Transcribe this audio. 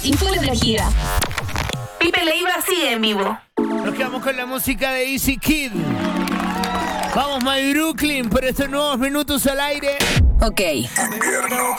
sin full energía. Pipe Leiva sigue en vivo. Nos quedamos con la música de Easy Kid. Vamos, My Brooklyn, por estos nuevos minutos al aire. Ok. Invierno